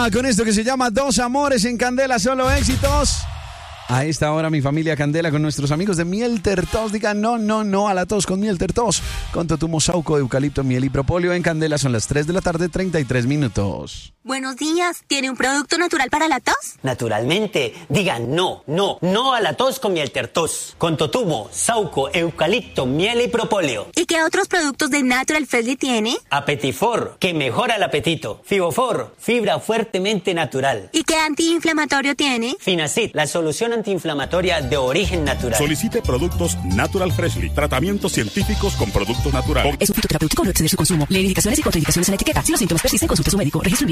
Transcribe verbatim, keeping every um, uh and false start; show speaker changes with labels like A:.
A: Candela con esto que se llama Dos Amores en Candela, solo éxitos. A esta hora, mi familia Candela con nuestros amigos de Miel Tertos. Digan no, no, no a la tos con Miel Tertos. Con totumo, sauco, eucalipto, miel y propóleo en Candela. Son las tres de la tarde, treinta y tres minutos.
B: Buenos días. ¿Tiene un producto natural para la tos?
C: Naturalmente. Digan no, no, no a la tos con Miel Tertos. Con totumo, sauco, eucalipto, miel y propóleo.
B: ¿Y qué otros productos de Natural Freshly tiene?
C: Apetifor, que mejora el apetito. Fibofor, fibra fuertemente natural.
B: ¿Y qué antiinflamatorio tiene?
C: Finacid, la solución antiinflamatoria de origen natural.
D: Solicite productos Natural Freshly. Tratamientos científicos con productos naturales.
E: Es un fitoterapéutico, no exceder su consumo. Lee indicaciones y contraindicaciones en la etiqueta. Si los síntomas persisten, consulte a su médico. Registro